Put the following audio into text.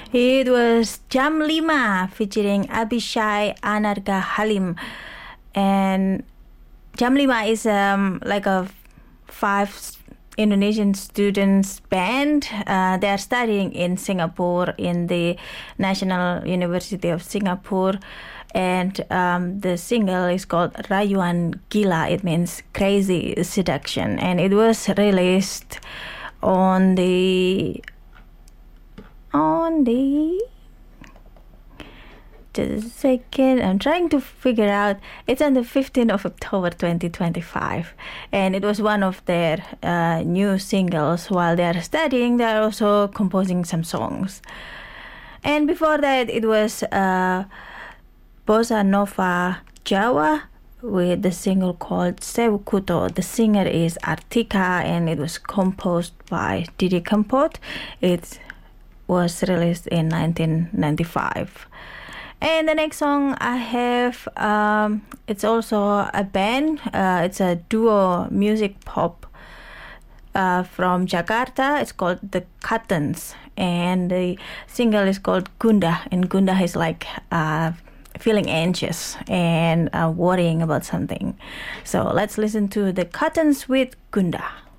It was Jam 5 featuring Abishai Anarga Halim. And Jam 5 is like a 5 Indonesian students band. They are studying in Singapore in the National University of Singapore. And the single is called Rayuan Gila. It means crazy seduction. And it was released on the just a second, I'm trying to figure out. It's on the 15th of October 2025, and it was one of their new singles. While they are studying, they are also composing some songs. And before that, it was Bossa Nova Jawa with the single called Sewukuto. The singer is Artika, and it was composed by Didi Kempot. It was released in 1995. And the next song I have, it's also a band. It's a duo music pop from Jakarta. It's called The Cuttons, and the single is called Gunda. And Gunda is like feeling anxious and worrying about something. So let's listen to The Cuttons with Gunda.